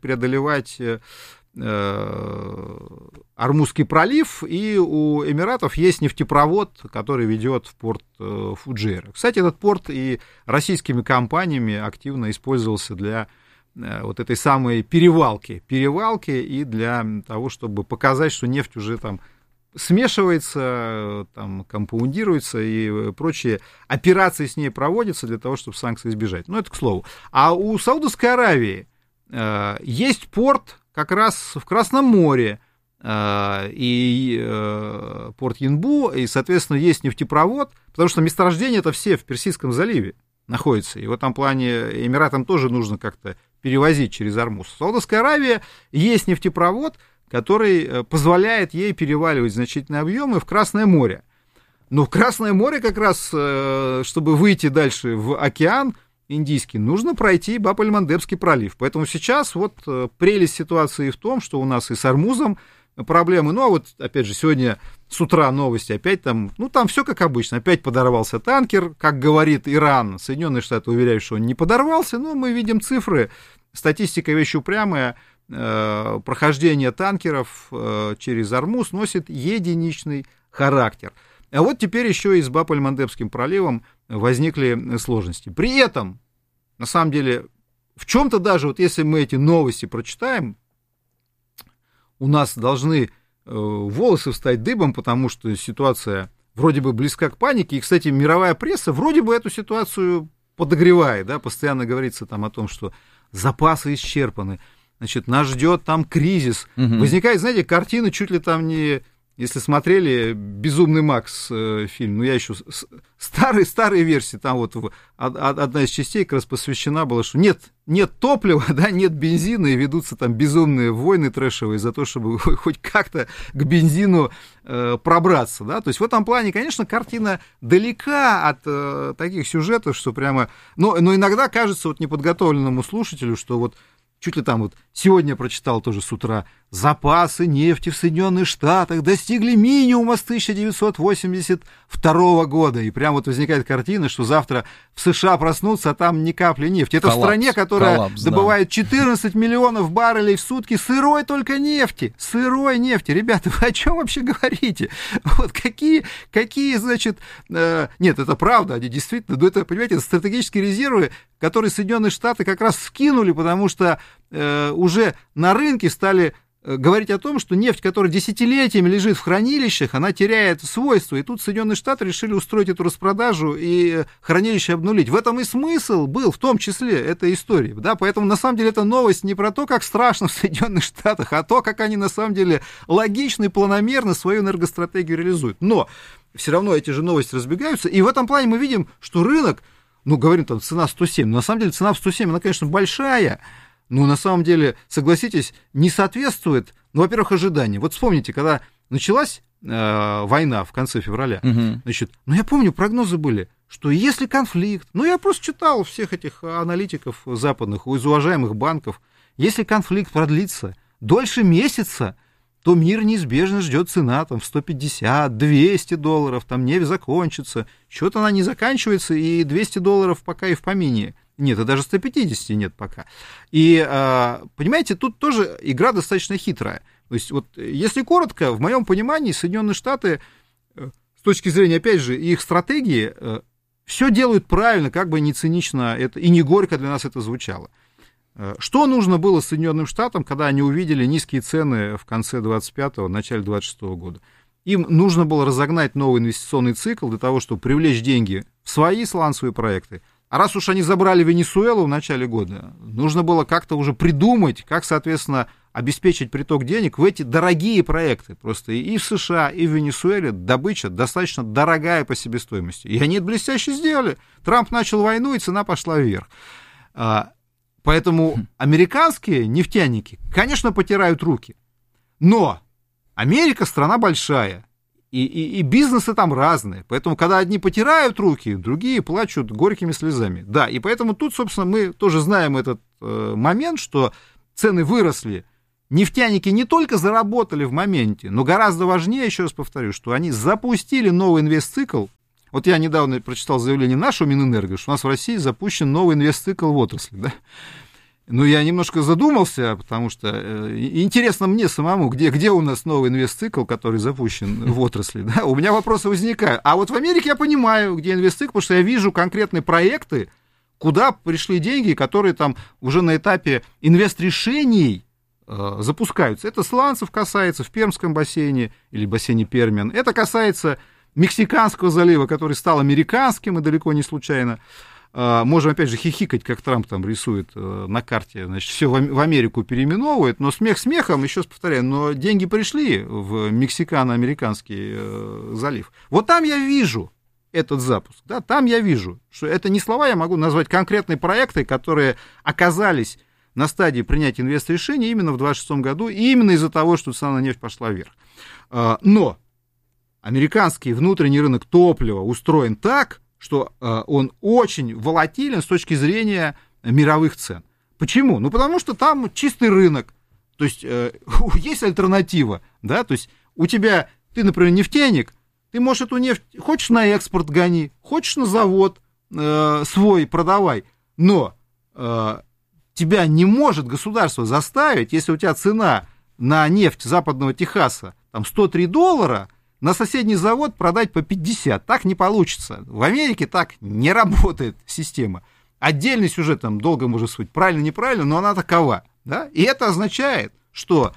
Ормузский пролив, и у Эмиратов есть нефтепровод, который ведет в порт Фуджейра. Кстати, этот порт и российскими компаниями активно использовался для вот этой самой перевалки и для того, чтобы показать, что нефть уже там смешивается, там, компаундируется и прочие операции с ней проводятся для того, чтобы санкции избежать. Ну, это к слову. А у Саудовской Аравии есть порт как раз в Красном море, и порт Янбу, и, соответственно, есть нефтепровод, потому что месторождения это все в Персидском заливе находятся, и в этом плане Эмиратам тоже нужно как-то перевозить через Ормуз. В Саудовской Аравии есть нефтепровод, который позволяет ей переваливать значительные объемы в Красное море. Но в Красное море как раз, чтобы выйти дальше в океан Индийский, нужно пройти Баб-эль-Мандебский пролив. Поэтому сейчас вот прелесть ситуации в том, что у нас и с Ормузом проблемы. Ну, а вот, опять же, сегодня с утра новости опять там, ну, там все как обычно. Опять подорвался танкер, как говорит Иран. Соединенные Штаты уверяют, что он не подорвался, но мы видим цифры. Статистика вещь упрямая. Прохождение танкеров через Ормуз носит единичный характер. А вот теперь еще и с Баб-эль-Мандебским проливом возникли сложности. При этом, на самом деле, в чем-то даже, вот если мы эти новости прочитаем, у нас должны волосы встать дыбом, потому что ситуация вроде бы близка к панике. И, кстати, мировая пресса вроде бы эту ситуацию подогревает, да, постоянно говорится там о том, что запасы исчерпаны, значит, нас ждет там кризис. Возникает, знаете, картина чуть ли там не... Если смотрели «Безумный Макс» фильм, ну, я еще старые версии, там вот одна из частей как раз посвящена была, что нет топлива, да, нет бензина, и ведутся там безумные войны трэшевые за то, чтобы хоть как-то к бензину пробраться, да, то есть в этом плане, конечно, картина далека от таких сюжетов, что прямо, но иногда кажется вот неподготовленному слушателю, что вот чуть ли там вот сегодня прочитал тоже с утра, запасы нефти в Соединенных Штатах достигли минимума с 1982 года. И прям вот возникает картина, что завтра в США проснутся, а там ни капли нефти. Это в стране, которая добывает 14 миллионов баррелей в сутки сырой только нефти. Сырой нефти. Ребята, вы о чем вообще говорите? Вот какие значит... Нет, это правда, они действительно... Ну, это, понимаете, это стратегические резервы, которые Соединенные Штаты как раз скинули, потому что уже на рынке стали говорить о том, что нефть, которая десятилетиями лежит в хранилищах, она теряет свойства, и тут Соединенные Штаты решили устроить эту распродажу и хранилище обнулить. В этом и смысл был, в том числе, этой истории, да, поэтому на самом деле эта новость не про то, как страшно в Соединенных Штатах, а то, как они на самом деле логично и планомерно свою энергостратегию реализуют. Но все равно эти же новости разбегаются, и в этом плане мы видим, что рынок, ну, говорим там, цена 107, но на самом деле цена в 107, она, конечно, большая, но на самом деле, согласитесь, не соответствует, ну, во-первых, ожиданиям. Вот вспомните, когда началась война в конце февраля, значит, ну, я помню, прогнозы были, что если конфликт, ну, я просто читал всех этих аналитиков западных, из уважаемых банков, если конфликт продлится дольше месяца, то мир неизбежно ждет цена там в 150, 200 долларов, там нефть закончится, что-то она не заканчивается, и 200 долларов пока и в помине. Нет, и даже 150 нет пока. И, понимаете, тут тоже игра достаточно хитрая. То есть, вот, если коротко, в моем понимании, Соединенные Штаты, с точки зрения, опять же, их стратегии, все делают правильно, как бы не цинично это, и не горько для нас это звучало. Что нужно было Соединенным Штатам, когда они увидели низкие цены в конце 25-го, начале 26-го года? Им нужно было разогнать новый инвестиционный цикл для того, чтобы привлечь деньги в свои сланцевые проекты. А раз уж они забрали Венесуэлу в начале года, нужно было как-то уже придумать, как, соответственно, обеспечить приток денег в эти дорогие проекты. Просто и в США, и в Венесуэле добыча достаточно дорогая по себестоимости. И они это блестяще сделали. Трамп начал войну, и цена пошла вверх. Поэтому американские нефтяники, конечно, потирают руки. Но Америка страна большая. И бизнесы там разные. Поэтому, когда одни потирают руки, другие плачут горькими слезами. Да, и поэтому тут, собственно, мы тоже знаем этот момент, что цены выросли нефтяники не только заработали в моменте, но гораздо важнее, еще раз повторю, что они запустили новый инвестцикл. Вот я недавно прочитал заявление нашего Минэнерго, что у нас в России запущен новый инвестцикл в отрасли, да? Ну, я немножко задумался, потому что интересно мне самому, где у нас новый инвестцикл, который запущен в отрасли, да? У меня вопросы возникают. А вот в Америке я понимаю, где инвестцикл, потому что я вижу конкретные проекты, куда пришли деньги, которые там уже на этапе инвестрешений запускаются. Это сланцев касается в Пермском бассейне или бассейне Пермиан. Это касается Мексиканского залива, который стал американским, и далеко не случайно. Можем, опять же, хихикать, как Трамп там рисует на карте, значит, все в Америку переименовывает, но смех смехом, еще раз повторяю, но деньги пришли в Мексикано-американский залив. Вот там я вижу этот запуск, да, там я вижу, что это не слова, я могу назвать конкретные проекты, которые оказались на стадии принятия инвестрешений именно в 2026 году, и именно из-за того, что цена на нефть пошла вверх. Но американский внутренний рынок топлива устроен так, что он очень волатилен с точки зрения мировых цен. Почему? Ну, потому что там чистый рынок, то есть есть альтернатива, да, то есть у тебя, ты, например, нефтяник, ты можешь эту нефть, хочешь на экспорт гони, хочешь на завод свой продавай, но тебя не может государство заставить, если у тебя цена на нефть западного Техаса там $103, на соседний завод продать по 50. Так не получится. В Америке так не работает система. Отдельный сюжет, там долго можно судить, правильно, неправильно, но она такова. Да? И это означает, что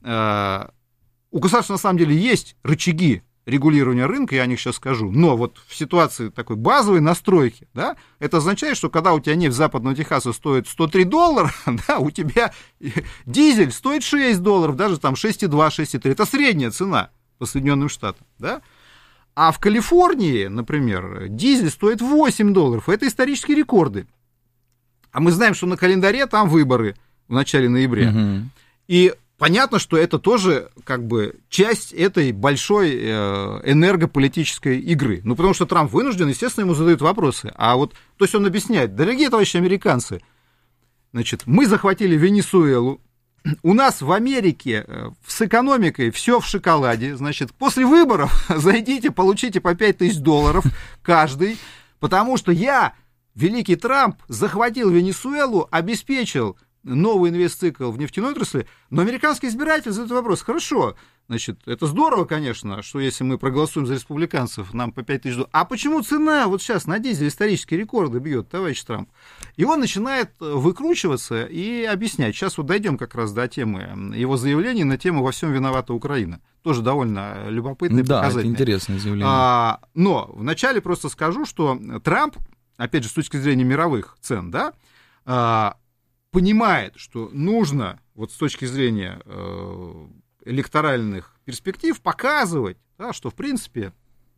у государства на самом деле есть рычаги регулирования рынка, я о них сейчас скажу, но вот в ситуации такой базовой настройки, да, это означает, что когда у тебя нефть западного Техаса стоит $103, да, у тебя дизель стоит $6, даже там 6,2, 6,3. Это средняя цена по Соединенным Штатам, да? А в Калифорнии, например, дизель стоит $8. Это исторические рекорды. А мы знаем, что на календаре там выборы в начале ноября. И понятно, что это тоже как бы часть этой большой энергополитической игры. Ну, потому что Трамп вынужден, естественно, ему задают вопросы. А вот, то есть он объясняет: дорогие товарищи американцы, значит, мы захватили Венесуэлу, у нас в Америке с экономикой все в шоколаде, значит, после выборов зайдите, получите по $5000 каждый, потому что я, великий Трамп, захватил Венесуэлу, обеспечил новый инвестцикл в нефтяной отрасли, но американский избиратель задает вопрос: хорошо, значит, это здорово, конечно, что если мы проголосуем за республиканцев, нам по $5000, а почему цена вот сейчас на дизель исторические рекорды бьет, товарищ Трамп? И он начинает выкручиваться и объяснять. Сейчас вот дойдем как раз до темы его заявлений на тему «Во всем виновата Украина». Тоже довольно любопытное и показательное. Да, это интересное заявление. Но вначале просто скажу, что Трамп, опять же, с точки зрения мировых цен, да, понимает, что нужно вот с точки зрения электоральных перспектив показывать, да, что, в принципе,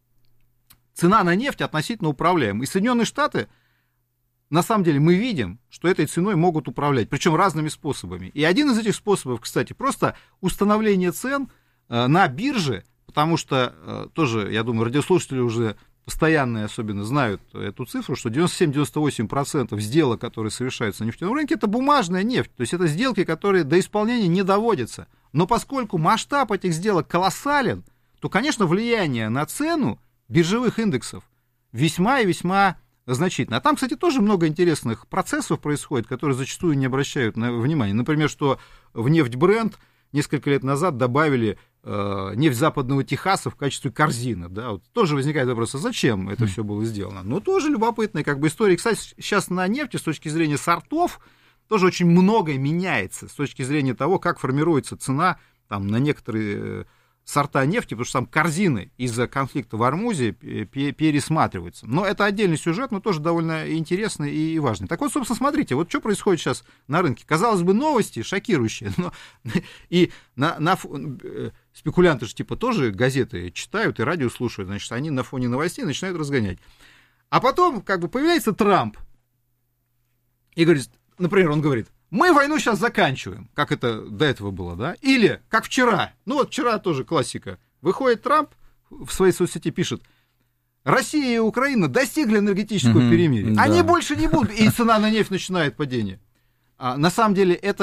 цена на нефть относительно управляема. И Соединенные Штаты, на самом деле, мы видим, что этой ценой могут управлять, причем разными способами. И один из этих способов, кстати, просто установление цен на бирже, потому что тоже, я думаю, радиослушатели уже постоянные особенно знают эту цифру, что 97-98% сделок, которые совершаются на нефтяном рынке, это бумажная нефть, то есть это сделки, которые до исполнения не доводятся. Но поскольку масштаб этих сделок колоссален, то, конечно, влияние на цену биржевых индексов весьма и весьма значительно. А там, кстати, тоже много интересных процессов происходит, которые зачастую не обращают внимания. Например, что в нефть Brent несколько лет назад добавили нефть западного Техаса в качестве корзины. Да? Вот тоже возникает вопрос: а зачем это все было сделано? Ну, тоже любопытная как бы история. Кстати, сейчас на нефти с точки зрения сортов тоже очень многое меняется с точки зрения того, как формируется цена там, на некоторые сорта нефти, потому что там корзины из-за конфликта в Ормузе пересматриваются. Но это отдельный сюжет, но тоже довольно интересный и важный. Так вот, собственно, смотрите, вот что происходит сейчас на рынке. Казалось бы, новости шокирующие, но и спекулянты же типа тоже газеты читают и радио слушают, значит, они на фоне новостей начинают разгонять. А потом как бы появляется Трамп и говорит, например, он говорит: мы войну сейчас заканчиваем, как это до этого было, да? Или, как вчера, ну вот вчера тоже классика, выходит Трамп в своей соцсети, пишет: Россия и Украина достигли энергетического перемирия, они больше не будут, и цена на нефть начинает падение. На самом деле это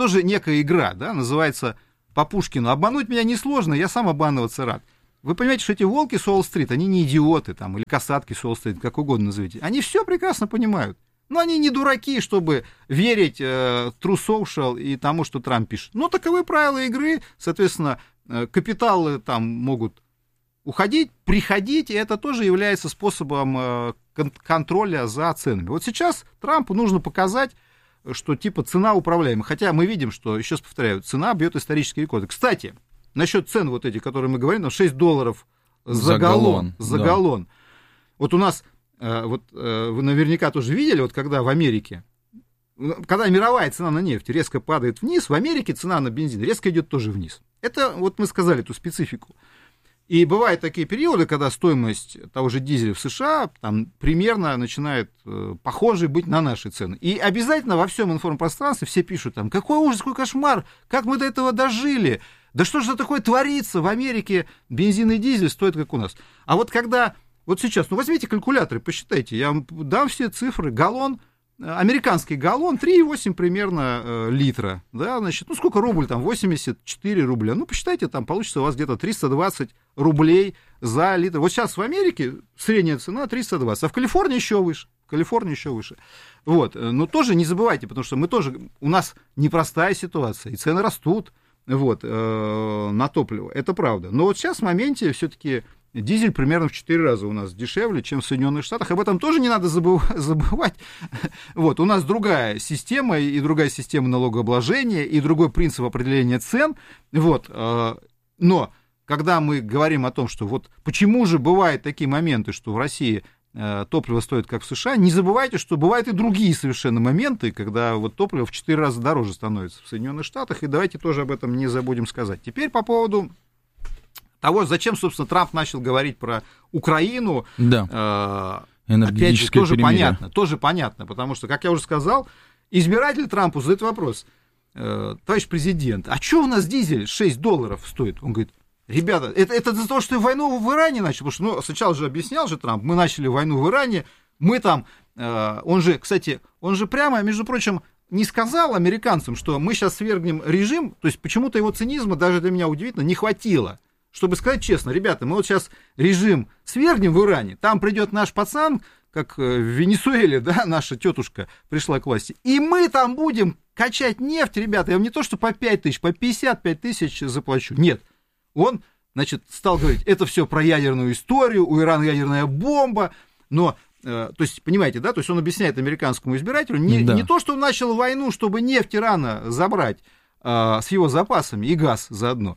тоже некая игра, да, называется по Пушкину. Обмануть меня несложно, я сам обманываться рад. Вы понимаете, что эти волки с Уолл-стрит, они не идиоты, там, или касатки с Уолл-стрит, как угодно назовите. Они все прекрасно понимают. Но они не дураки, чтобы верить True Social и тому, что Трамп пишет. Но таковы правила игры, соответственно, капиталы там могут уходить, приходить, и это тоже является способом контроля за ценами. Вот сейчас Трампу нужно показать, что типа цена управляема. Хотя мы видим, что, еще раз повторяю, цена бьет исторические рекорды. Кстати, насчет цен вот этих, которые мы говорим, $6 за галлон. За галлон. Вот у нас, вот вы наверняка тоже видели, вот когда в Америке, когда мировая цена на нефть резко падает вниз, в Америке цена на бензин резко идет тоже вниз. Это вот мы сказали эту специфику. И бывают такие периоды, когда стоимость того же дизеля в США там, примерно начинает похожей быть на наши цены. И обязательно во всем информпространстве все пишут там, какой ужас, какой кошмар, как мы до этого дожили, да что же такое творится, в Америке бензин и дизель стоят как у нас. А вот когда, вот сейчас, ну возьмите калькуляторы, посчитайте, я вам дам все цифры, галлон, американский галлон 3,8 примерно литра, да, значит, ну сколько рубль там, 84 рубля, ну посчитайте, там получится у вас где-то 320 рублей за литр. Вот сейчас в Америке средняя цена 320, а в Калифорнии еще выше. Вот, но тоже не забывайте, потому что у нас непростая ситуация, и цены растут, вот, на топливо, это правда. Но вот сейчас в моменте все-таки дизель примерно в 4 раза у нас дешевле, чем в Соединенных Штатах. Об этом тоже не надо забывать. Вот, у нас другая система, и другая система налогообложения, и другой принцип определения цен. Вот, но когда мы говорим о том, что вот почему же бывают такие моменты, что в России топливо стоит как в США, не забывайте, что бывают и другие совершенно моменты, когда вот топливо в 4 раза дороже становится в Соединенных Штатах, и давайте тоже об этом не забудем сказать. Теперь по поводу того, зачем, собственно, Трамп начал говорить про Украину, да. Опять же, тоже понятно, потому что, как я уже сказал, избиратель Трампу задает вопрос, товарищ президент, а что у нас дизель $6 стоит? Он говорит, ребята, это за то, что войну в Иране начали, потому что, ну, сначала же объяснял же Трамп, мы начали войну в Иране, мы там, он же прямо, между прочим, не сказал американцам, что мы сейчас свергнем режим, то есть почему-то его цинизма, даже для меня удивительно, не хватило. Чтобы сказать честно, ребята, мы вот сейчас режим свергнем в Иране, там придет наш пацан, как в Венесуэле, да, наша тетушка пришла к власти, и мы там будем качать нефть, ребята, я вам не то, что по 5 тысяч, по 55 тысяч заплачу, нет. Он, значит, стал говорить, это все про ядерную историю, у Ирана ядерная бомба, но, то есть, понимаете, да, то есть он объясняет американскому избирателю, не то, что он начал войну, чтобы нефть Ирана забрать с его запасами и газ заодно,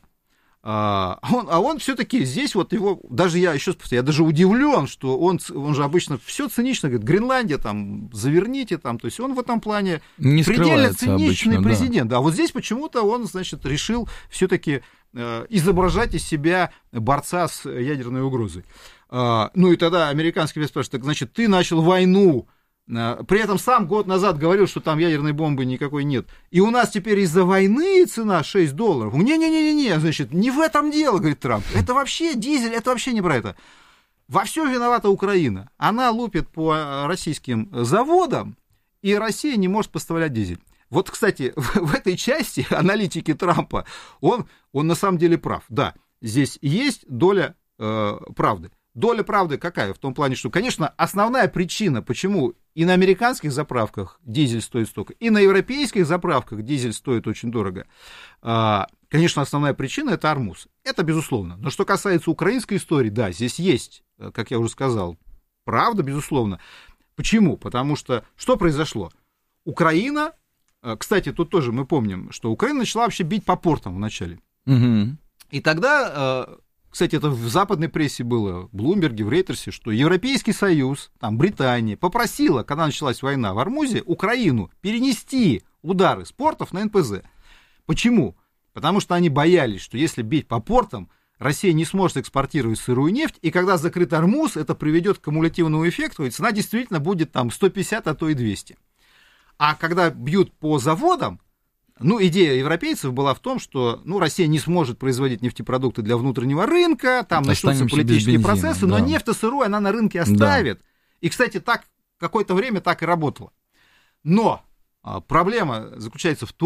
он все-таки здесь вот его, даже я еще раз повторяю, я даже удивлен, что он же обычно все цинично говорит, Гренландия, там, заверните, там, то есть он в этом плане не предельно циничный обычно, президент, да. А вот здесь почему-то он, значит, решил все-таки изображать из себя борца с ядерной угрозой. Ну и тогда американский вес спрашивает, так, значит, ты начал войну, при этом сам год назад говорил, что там ядерной бомбы никакой нет. И у нас теперь из-за войны цена $6. Не-не-не-не, значит, не в этом дело, говорит Трамп. Это вообще дизель, это вообще не про это. Во всем виновата Украина. Она лупит по российским заводам, и Россия не может поставлять дизель. Вот, кстати, в этой части аналитики Трампа, он на самом деле прав. Да, здесь есть доля правды. Доля правды какая? В том плане, что, конечно, основная причина, почему и на американских заправках дизель стоит столько, и на европейских заправках дизель стоит очень дорого, конечно, основная причина — это Ормуз. Это безусловно. Но что касается украинской истории, да, здесь есть, как я уже сказал, правда, безусловно. Почему? Потому что что произошло? Украина, кстати, тут тоже мы помним, что Украина начала вообще бить по портам вначале. Угу. И тогда... Кстати, это в западной прессе было, в Блумберге, в Рейтерсе, что Европейский Союз, там, Британия попросила, когда началась война в Ормузе, Украину перенести удары с портов на НПЗ. Почему? Потому что они боялись, что если бить по портам, Россия не сможет экспортировать сырую нефть, и когда закрыт Ормуз, это приведет к кумулятивному эффекту, и цена действительно будет там 150, а то и 200. А когда бьют по заводам, ну, идея европейцев была в том, что, ну, Россия не сможет производить нефтепродукты для внутреннего рынка, там начнутся политические процессы, но нефть сырую она на рынке оставит. Да. И, кстати, так какое-то время так и работало. Но проблема заключается в том,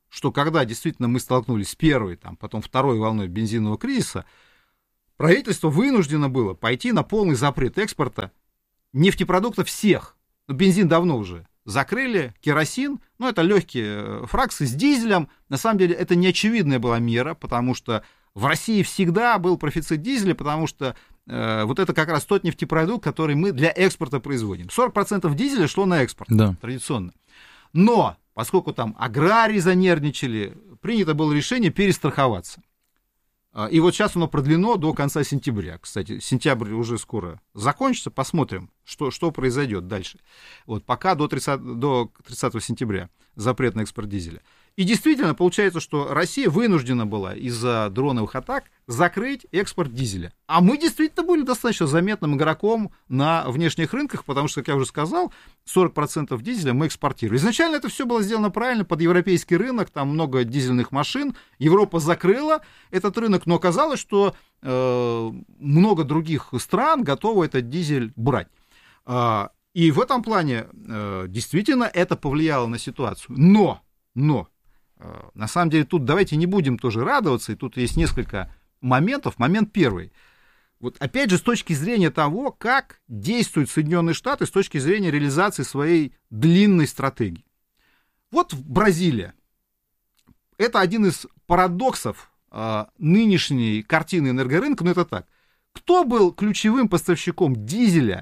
что когда действительно мы столкнулись с первой, там, потом второй волной бензинового кризиса, правительство вынуждено было пойти на полный запрет экспорта нефтепродуктов всех. Бензин давно уже закрыли, керосин, это легкие фракции с дизелем. На самом деле это неочевидная была мера, потому что в России всегда был профицит дизеля, потому что вот это как раз тот нефтепродукт, который мы для экспорта производим. 40% дизеля шло на экспорт, традиционно. Но, поскольку там аграрии занервничали, принято было решение перестраховаться. И вот сейчас оно продлено до конца сентября. Кстати, сентябрь уже скоро закончится, посмотрим, что произойдет дальше. Вот, пока до 30 сентября запрет на экспорт дизеля. И действительно, получается, что Россия вынуждена была из-за дроновых атак закрыть экспорт дизеля. А мы действительно были достаточно заметным игроком на внешних рынках, потому что, как я уже сказал, 40% дизеля мы экспортируем. Изначально это все было сделано правильно, под европейский рынок, там много дизельных машин. Европа закрыла этот рынок, но оказалось, что много других стран готовы этот дизель брать. И в этом плане действительно это повлияло на ситуацию. Но на самом деле тут давайте не будем тоже радоваться, и тут есть несколько моментов. Момент первый. Вот опять же с точки зрения того, как действуют Соединенные Штаты с точки зрения реализации своей длинной стратегии. Вот Бразилия. Это один из парадоксов нынешней картины энергорынка, но это так. Кто был ключевым поставщиком дизеля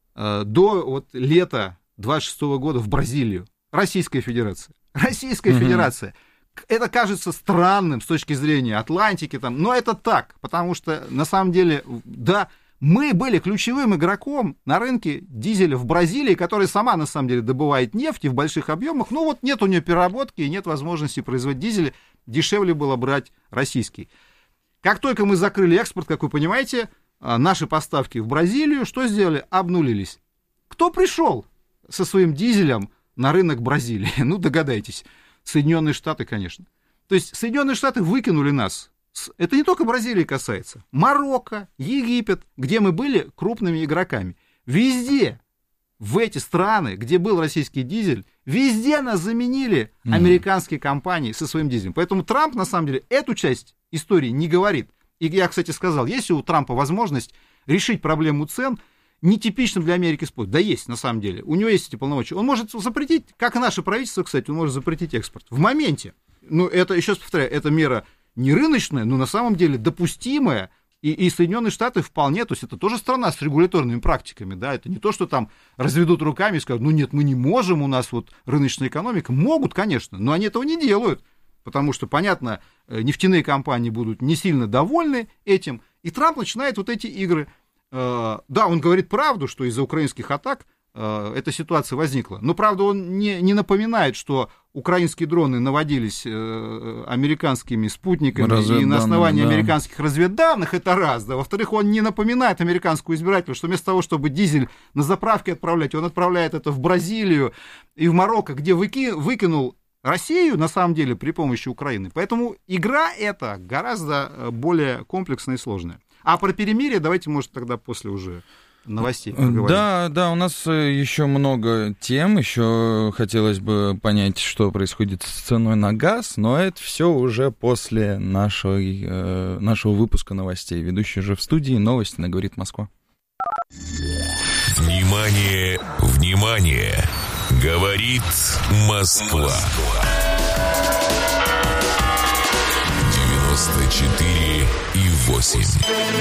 до лета 26 года в Бразилию? Российская Федерация. Российская Федерация. Это кажется странным с точки зрения Атлантики, но это так, потому что на самом деле, да, мы были ключевым игроком на рынке дизеля в Бразилии, которая сама на самом деле добывает нефть в больших объемах, нет у нее переработки и нет возможности производить дизель, дешевле было брать российский. Как только мы закрыли экспорт, как вы понимаете, наши поставки в Бразилию что сделали? Обнулились. Кто пришел со своим дизелем на рынок Бразилии? Догадайтесь. Соединенные Штаты, конечно. То есть Соединенные Штаты выкинули нас. Это не только Бразилии касается. Марокко, Египет, где мы были крупными игроками. Везде, в эти страны, где был российский дизель, везде нас заменили американские компании со своим дизелем. Поэтому Трамп, на самом деле, эту часть истории не говорит. И я, кстати, сказал, есть у Трампа возможность решить проблему цен нетипичным для Америки способом. Да есть, на самом деле. У него есть эти полномочия. Он может запретить, как и наше правительство, кстати, он может запретить экспорт. В моменте. Это, еще раз повторяю, это мера не рыночная, но на самом деле допустимая. И Соединенные Штаты вполне, то есть это тоже страна с регуляторными практиками, да, это не то, что там разведут руками и скажут, нет, мы не можем, у нас рыночная экономика. Могут, конечно, но они этого не делают. Потому что, понятно, нефтяные компании будут не сильно довольны этим. И Трамп начинает эти игры. Да, он говорит правду, что из-за украинских атак эта ситуация возникла. Но, правда, он не напоминает, что украинские дроны наводились американскими спутниками и на основании американских разведданных, это раз. Да. Во-вторых, он не напоминает американскую избирателю, что вместо того, чтобы дизель на заправке отправлять, он отправляет это в Бразилию и в Марокко, где выкинул Россию, на самом деле, при помощи Украины. Поэтому игра эта гораздо более комплексная и сложная. А про перемирие давайте, может, тогда после уже новостей поговорим. Да, у нас еще много тем, еще хотелось бы понять, что происходит с ценой на газ, но это все уже после нашего выпуска новостей. Ведущий же в студии, новости на «Говорит Москва». Внимание, внимание! Говорит Москва. 94,8.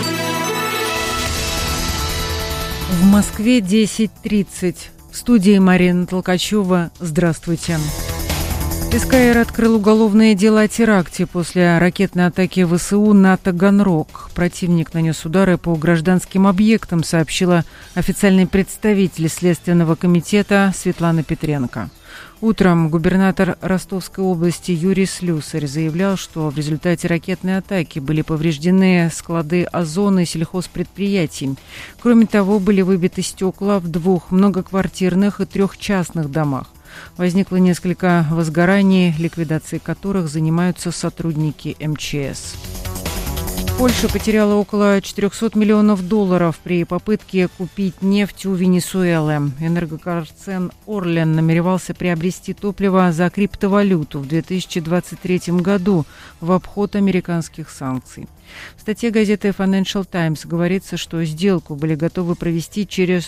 В Москве 10:30. В студии Марина Толкачева. Здравствуйте. СКР открыл уголовное дело о теракте после ракетной атаки ВСУ на Таганрог. Противник нанес удары по гражданским объектам, сообщила официальный представитель Следственного комитета Светлана Петренко. Утром губернатор Ростовской области Юрий Слюсарь заявлял, что в результате ракетной атаки были повреждены склады Озона и сельхозпредприятий. Кроме того, были выбиты стекла в 2 многоквартирных и 3 частных домах. Возникло несколько возгораний, ликвидацией которых занимаются сотрудники МЧС. Польша потеряла около 400 миллионов долларов при попытке купить нефть у Венесуэлы. Энергоконцерн «Орлен» намеревался приобрести топливо за криптовалюту в 2023 году в обход американских санкций. В статье газеты Financial Times говорится, что сделку были готовы провести через